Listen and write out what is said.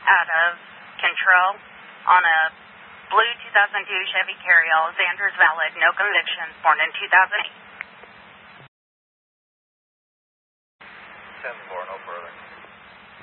out of control on a blue 2002 Chevy Carryall. Xander is valid, no convictions, born in 2008. 10-4, no further.